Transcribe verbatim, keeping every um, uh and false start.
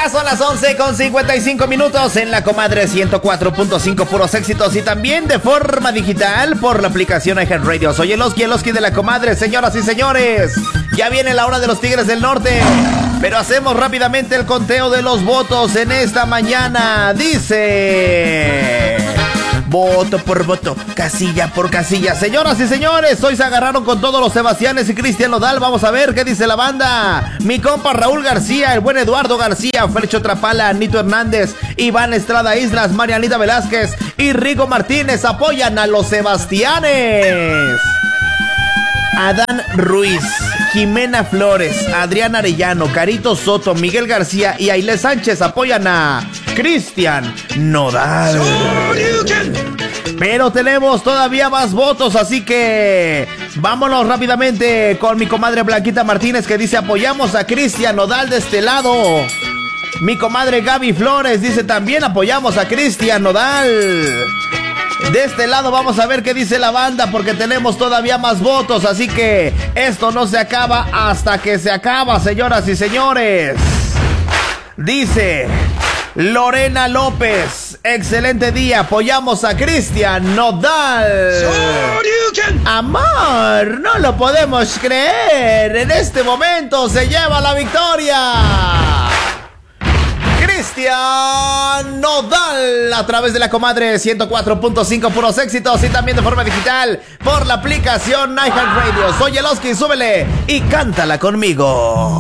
Ya son las once con cincuenta y cinco minutos en la Comadre ciento cuatro punto cinco, puros éxitos, y también de forma digital por la aplicación iHeartRadio. Soy el Oski, el Oski de la Comadre, señoras y señores. Ya viene la hora de los Tigres del Norte, pero hacemos rápidamente el conteo de los votos en esta mañana. Dice... voto por voto, casilla por casilla. Señoras y señores, hoy se agarraron con todos los Sebastianes y Cristian Nodal. Vamos a ver qué dice la banda. Mi compa Raúl García, el buen Eduardo García, Fercho Trapala, Nito Hernández, Iván Estrada Islas, Marianita Velázquez y Rigo Martínez apoyan a los Sebastianes. Adán Ruiz, Jimena Flores, Adrián Arellano, Carito Soto, Miguel García y Ailé Sánchez apoyan a Cristian Nodal. Pero tenemos todavía más votos, así que vámonos rápidamente con mi comadre Blanquita Martínez, que dice apoyamos a Cristian Nodal de este lado. Mi comadre Gaby Flores dice también apoyamos a Cristian Nodal. De este lado vamos a ver qué dice la banda, porque tenemos todavía más votos, así que esto no se acaba hasta que se acaba, señoras y señores. Dice Lorena López, excelente día, apoyamos a Cristian Nodal. Amor, no lo podemos creer, en este momento se lleva la victoria Cristian Nodal a través de la Comadre ciento cuatro punto cinco, puros éxitos, y también de forma digital por la aplicación iHeartRadio. Soy el Oski, súbele y cántala conmigo.